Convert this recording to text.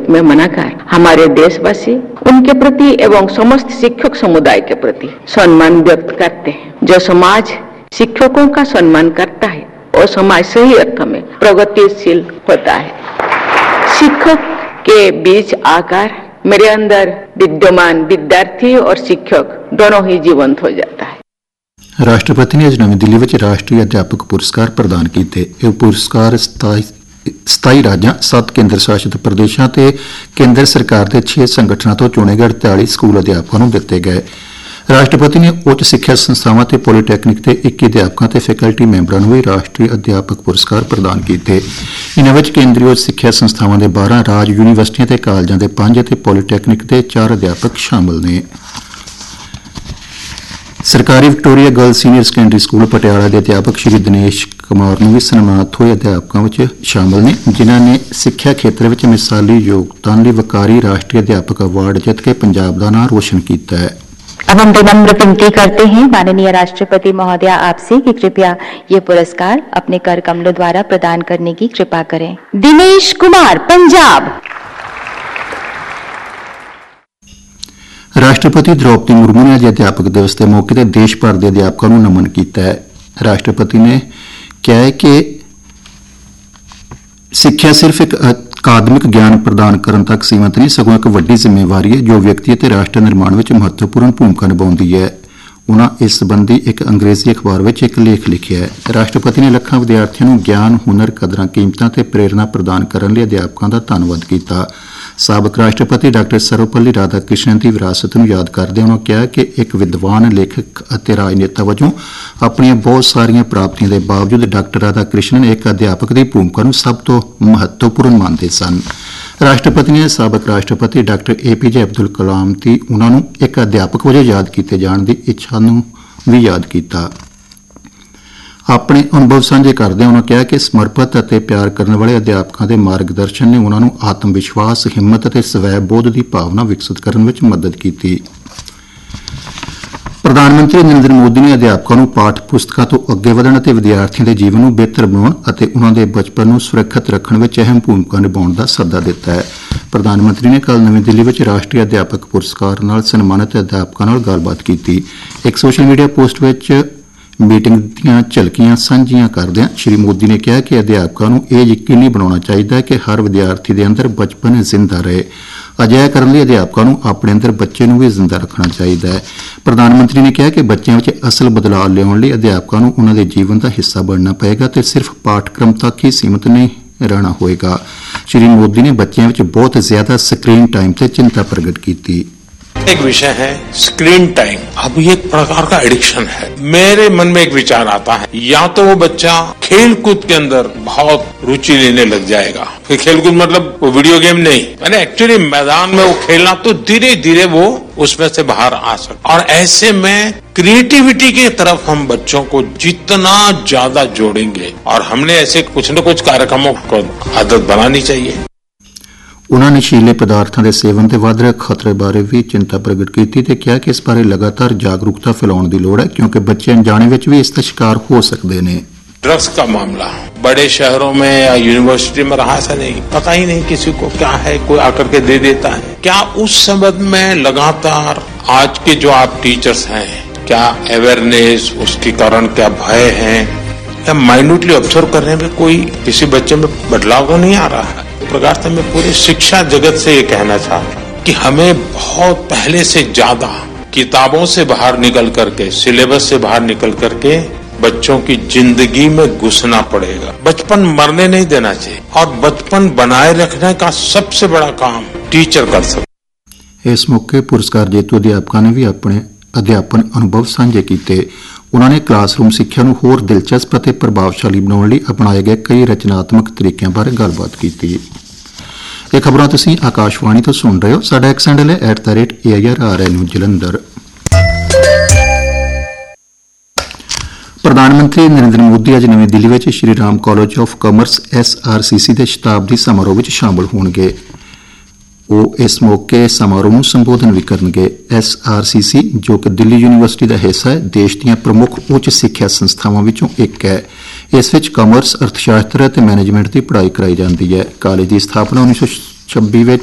रूप में मनाकर हमारे देशवासी उनके प्रति एवं समस्त शिक्षक समुदाय के प्रति सम्मान व्यक्त करते हैं। जो समाज शिक्षकों का सम्मान करता है और समाज सही अर्थ में प्रगतिशील होता है। शिक्षक के बीच आकर मेरे अंदर विद्यमान विद्यार्थी और शिक्षक दोनों ही जीवंत हो जाता है। राष्ट्रपति ने अज नवी दिल्ली में राष्ट्रीय अध्यापक पुरस्कार प्रदान किए। यह पुरस्कार 27 राज्यों, 7 केंद्र शासित प्रदेशों ते केंद्र सरकार के 6 संगठनों तो चुने गए 48 स्कूल अध्यापकों को दिते गए। राष्ट्रपति ने उच्च शिक्षा संस्थावां ते पॉलीटैक्निक के 21 अध्यापकों ते फैकल्टी मैंबरों को भी राष्ट्रीय अध्यापक पुरस्कार प्रदान किए। इन्हां विच केंद्रीय उच्च शिक्षा संस्थावां के 12, राज यूनीवर्सिटियां ते कालजां के 5 ते पॉलीटैक्निक के 4 अध्यापक शामिल ने। सरकारी Victoria girls senior secondary school Patiala के अध्यापक श्री दिनेश कुमार ने भी सन्मानित होए अध्यापकों में शामिल ने, जिन्होंने सिक्ख्या खेत्र में मिसाली योगदान लिए वकारी राष्ट्रीय अध्यापक अवार्ड जित के पंजाब का नाम रोशन किया है। अब हम विनम्र विनती करते हैं माननीय राष्ट्रपति महोदय आपसे कि कृपया ये पुरस्कार अपने कर कमलों द्वारा प्रदान करने की कृपा करें। दिनेश कुमार, पंजाब। राष्ट्रपति द्रौपदी मुर्मू ने अज अध्यापक दिवस के मौके पर देश भर के अध्यापकों को नमन किया है। राष्ट्रपति ने कहा है कि सिक्ख्या सिर्फ एक अकादमिक ज्ञान प्रदान करने तक सीमित नहीं, सगों एक वड्डी जिम्मेवारी है जो व्यक्ति और राष्ट्र निर्माण में महत्वपूर्ण भूमिका निभाती है। उन्होंने इस संबंधी एक अंग्रेजी अखबार में एक लेख लिखा है। राष्ट्रपति ने लखां विद्यार्थियों को ज्ञान, हुनर, कदरां कीमतां ते प्रेरणा प्रदान करने लिए अध्यापकों का धन्यवाद किया। साबक राष्ट्रपति डॉक्टर सर्वपल्ली राधाकृष्णन की विरासत को याद करते उन्होंने कहा कि एक विद्वान लेखक और राजनेता वजों अपनी बहुत सारिया प्राप्तियों के बावजूद डॉक्टर राधाकृष्णन एक अध्यापक की भूमिका को सब तो महत्वपूर्ण मानते सन। राष्ट्रपति ने साबक राष्ट्रपति डॉक्टर APJ अब्दुल कलाम की उन्होंने एक अध्यापक वजों याद किए जाने की इच्छा भी याद किया। अपने अनुभव साझे करदे उन्होंने कहा कि समर्पित और प्यार करने वाले अध्यापकों के मार्गदर्शन ने उन्होंने आत्मविश्वास, हिम्मत और स्वैबोध की भावना विकसित करने में मदद की। प्रधानमंत्री नरेंद्र मोदी ने अध्यापकों को पाठ पुस्तकों तो अगे वधण और विद्यार्थियों के जीवन को बेहतर बनाने और उन्होंने बचपन को सुरक्षित रखने में अहम भूमिका निभाने का सद्दा दिता है। प्रधानमंत्री ने कल नवी दिल्ली में राष्ट्रीय अध्यापक पुरस्कार नाल सन्मानित अध्यापकों नाल गलबात की। एक सोशल मीडिया पोस्ट में मीटिंग दीयां झलकियां साझियां करदे श्री मोदी ने कहा कि अध्यापकों को यह यकीनी बनाना चाहिए कि हर विद्यार्थी के अंदर बचपन जिंदा रहे। अजिहा करने लिए अध्यापकों को अपने अंदर बच्चे को भी जिंदा रखना चाहिए। प्रधानमंत्री ने कहा कि बच्चों में असल बदलाव लियाउण लई अध्यापकों को उन्होंने जीवन का हिस्सा बनना पएगा तो सिर्फ पाठक्रम तक ही सीमित नहीं रहना होएगा। श्री मोदी ने बच्चों में बहुत ज्यादा स्क्रीन टाइम से चिंता प्रकट की। एक विषय है स्क्रीन टाइम। अब ये एक प्रकार का एडिक्शन है। मेरे मन में एक विचार आता है, या तो वो बच्चा खेल कूद के अंदर बहुत रुचि लेने लग जाएगा। फिर खेल कूद मतलब वो वीडियो गेम नहीं, यानी एक्चुअली मैदान में वो खेलना, तो धीरे धीरे वो उसमें से बाहर आ सकता। और ऐसे में क्रिएटिविटी की तरफ हम बच्चों को जितना ज्यादा जोड़ेंगे, और हमने ऐसे कुछ न कुछ कार्यक्रमों को आदत बनानी चाहिए। उन्होंने नशीले पदार्थों के सेवन के वध रहे खतरे बारे भी चिंता प्रकट की ते कहा कि इस बारे लगातार जागरूकता फैलाने की लोड़ है, क्योंकि बच्चे अनजाने में भी इसका शिकार हो सकते हैं। ड्रग्स का मामला बड़े शहरों में या यूनिवर्सिटी में रहा, ऐसा नहीं, पता ही नहीं किसी को क्या है, कोई आकर के दे देता है। क्या उस संबंध में लगातार आज के जो आप टीचर्स हैं, क्या अवेयरनेस, उसके कारण क्या भय है, या माइन्यूटली ऑब्जर्व करने में कोई किसी बच्चे में बदलाव तो नहीं आ रहा है। प्रकार से मैं पूरे शिक्षा जगत से ये कहना चाहता हूँ कि हमें बहुत पहले से ज्यादा किताबों से बाहर निकल करके, सिलेबस से बाहर निकल करके बच्चों की जिंदगी में घुसना पड़ेगा। बचपन मरने नहीं देना चाहिए, और बचपन बनाए रखने का सबसे बड़ा काम टीचर कर सकते। इस मौके पुरस्कार जेतू अध्यापकों ने भी अपने अध्यापन अनुभव साझे किए। उन्होंने क्लासरूम शिक्षा को होर दिलचस्प और प्रभावशाली बनाने लिए अपनाए गए कई रचनात्मक तरीकों बारे गलबात की। ये खबरों तुसीं आकाशवाणी तो सुन रहे हो। साडा एक्स हैंडल है @AIR न्यूज़ जलंधर। प्रधानमंत्री नरेंद्र मोदी अज नवी दिल्ली में Shri Ram college of commerce SRCC के शताब्दी समारोह में शामिल होंगे। वो इस मौके समारोह में संबोधन भी करेंगे। SRCC जो कि दिल्ली यूनीवर्सिटी का हिस्सा है, देश दी प्रमुख उच्च सिक्ख्या संस्थावां विचों एक है। इस विच कॉमर्स, अर्थशास्त्र ते मैनेजमेंट की पढ़ाई कराई जाती है। कॉलेज की स्थापना 1926